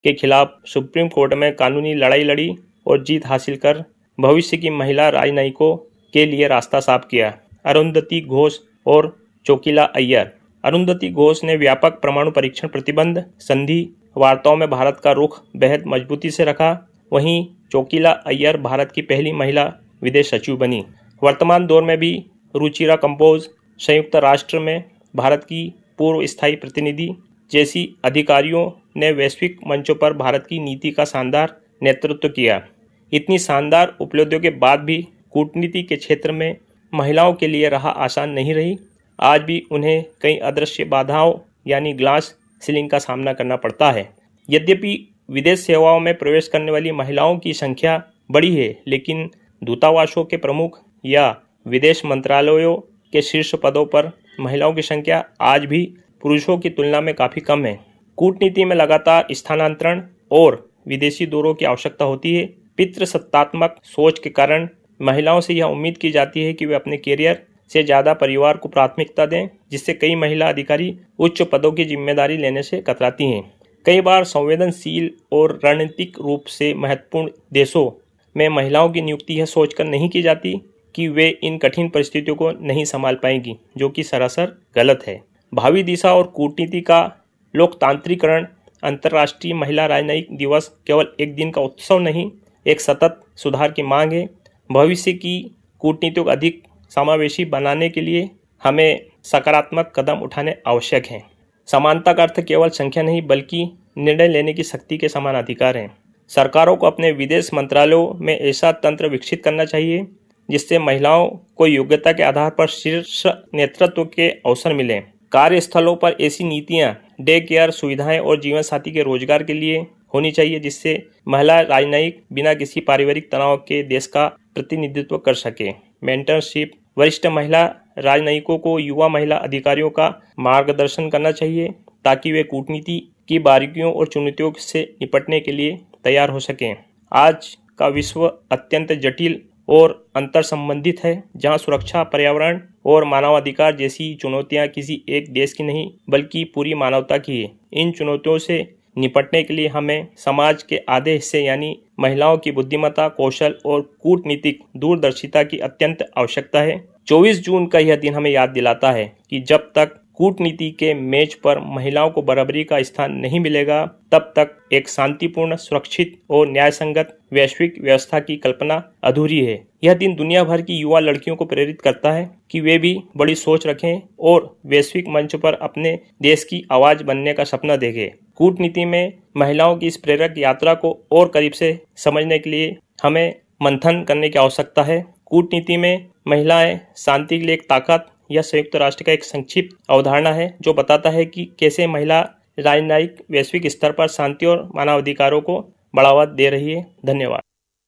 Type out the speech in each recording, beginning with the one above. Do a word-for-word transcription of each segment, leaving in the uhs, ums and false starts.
के खिलाफ supreme court में कानूनी लड़ाई लड़ी और जीत हासिल कर भविष्य की महिला राजनयिकों के लिए रास्ता साफ किया। अरुंधति घोष और चोकिला अय्यर। अरुंधति घोष ने व्यापक परमाणु परीक्षण प्रतिबंध संधि वार्ताओं में भारत का रुख बेहद मजबूती से रखा। वहीं चोकिला अय्यर भारत की पहली महिला विदेश सचिव बनी। वर्तमान दौर में भी रुचिरा कंबोज संयुक्त राष्ट्र में भारत की पूर्व स्थायी प्रतिनिधि जैसी अधिकारियों ने वैश्विक मंचों पर भारत की नीति का शानदार नेतृत्व किया। इतनी शानदार उपलब्धियों के बाद भी कूटनीति के क्षेत्र में महिलाओं के लिए राह आसान नहीं रही। आज भी उन्हें कई अदृश्य बाधाओं यानी ग्लास सीलिंग का सामना करना पड़ता है। यद्यपि विदेश सेवाओं में प्रवेश करने वाली महिलाओं की संख्या बड़ी है, लेकिन दूतावासों के प्रमुख या विदेश मंत्रालयों के शीर्ष पदों पर महिलाओं की संख्या आज भी पुरुषों की तुलना में काफ़ी कम है। कूटनीति में लगातार स्थानांतरण और विदेशी दौरों की आवश्यकता होती है। पितृसत्तात्मक सोच के कारण महिलाओं से यह उम्मीद की जाती है कि वे अपने कैरियर से ज़्यादा परिवार को प्राथमिकता दें, जिससे कई महिला अधिकारी उच्च पदों की जिम्मेदारी लेने से कतराती हैं। कई बार संवेदनशील और रणनीतिक रूप से महत्वपूर्ण देशों में महिलाओं की नियुक्ति यह सोचकर नहीं की जाती कि वे इन कठिन परिस्थितियों को नहीं संभाल पाएंगी, जो कि सरासर गलत है। भावी दिशा और कूटनीति का लोकतांत्रिकरण। अंतर्राष्ट्रीय महिला राजनयिक दिवस केवल एक दिन का उत्सव नहीं, एक सतत सुधार की मांग है। भविष्य की कूटनीति को अधिक समावेशी बनाने के लिए हमें सकारात्मक कदम उठाने आवश्यक हैं। समानता का अर्थ केवल संख्या नहीं, बल्कि निर्णय लेने की शक्ति के समान अधिकार हैं। सरकारों को अपने विदेश मंत्रालयों में ऐसा तंत्र विकसित करना चाहिए जिससे महिलाओं को योग्यता के आधार पर शीर्ष नेतृत्व के अवसर मिलें। कार्यस्थलों पर ऐसी नीतियां डे केयर सुविधाएं और जीवन साथी के रोजगार के लिए होनी चाहिए, जिससे महिला राजनयिक बिना किसी पारिवारिक तनाव के देश का प्रतिनिधित्व कर सके। मेंटरशिप। वरिष्ठ महिला राजनयिकों को युवा महिला अधिकारियों का मार्गदर्शन करना चाहिए ताकि वे कूटनीति की बारीकियों और चुनौतियों से निपटने के लिए तैयार हो सकें। आज का विश्व अत्यंत जटिल और अंतर संबंधित है, जहां सुरक्षा, पर्यावरण और मानवाधिकार जैसी चुनौतियां किसी एक देश की नहीं बल्कि पूरी मानवता की है। इन चुनौतियों से निपटने के लिए हमें समाज के आधे हिस्से यानी महिलाओं की बुद्धिमत्ता, कौशल और कूटनीतिक दूरदर्शिता की अत्यंत आवश्यकता है। चौबीस जून का यह दिन हमें याद दिलाता है कि जब तक कूटनीति के मेज पर महिलाओं को बराबरी का स्थान नहीं मिलेगा, तब तक एक शांतिपूर्ण, सुरक्षित और न्यायसंगत वैश्विक व्यवस्था की कल्पना अधूरी है। यह दिन दुनिया भर की युवा लड़कियों को प्रेरित करता है कि वे भी बड़ी सोच रखें और वैश्विक मंच पर अपने देश की आवाज बनने का सपना देखें। कूटनीति में महिलाओं की इस प्रेरक यात्रा को और करीब से समझने के लिए हमें मंथन करने की आवश्यकता है। कूटनीति में महिलाएं शांति के लिए एक ताकत यह संयुक्त राष्ट्र का एक संक्षिप्त अवधारणा है जो बताता है कि कैसे महिला राजनयिक वैश्विक स्तर पर शांति और मानवाधिकारों को बढ़ावा दे रही है। धन्यवाद।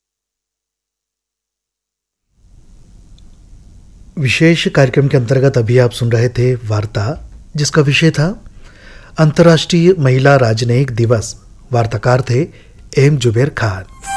विशेष कार्यक्रम के अंतर्गत अभी आप सुन रहे थे वार्ता, जिसका विषय था अंतर्राष्ट्रीय महिला राजनयिक दिवस। वार्ताकार थे एम जुबैर खान।